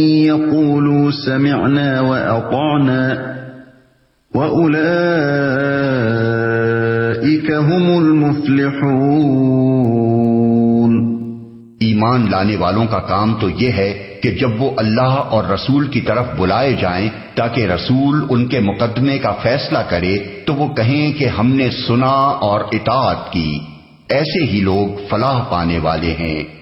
يقولوا سمعنا وأطعنا وأولئك هم المفلحون। ईमान लाने वालों का काम तो ये है कि जब वो अल्लाह और रसूल की तरफ बुलाए जाएं ताकि रसूल उनके मुकदमे का फैसला करे तो वो कहें कि हमने सुना और इताअत की। ऐसे ही लोग फलाह पाने वाले हैं।